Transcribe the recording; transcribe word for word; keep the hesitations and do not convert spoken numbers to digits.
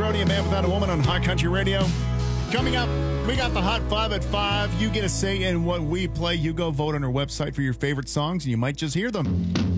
Brody, a man without a woman on Hot Country Radio. Coming up, we got the Hot Five at five. You get a say in what we play. You go vote on our website for your favorite songs, and you might just hear them.